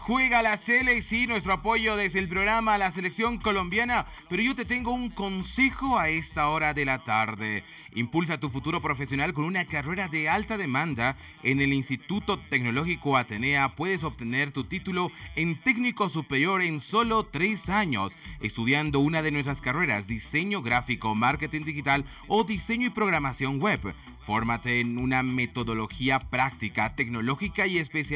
Juega la Sele, sí, nuestro apoyo desde el programa a la selección colombiana, pero yo te tengo un consejo a esta hora de la tarde. Impulsa tu futuro profesional con una carrera de alta demanda. En el Instituto Tecnológico Atenea puedes obtener tu título en técnico superior en solo 3 años, estudiando una de nuestras carreras, diseño gráfico, marketing digital o diseño y programación web. Fórmate en una metodología práctica, tecnológica y especial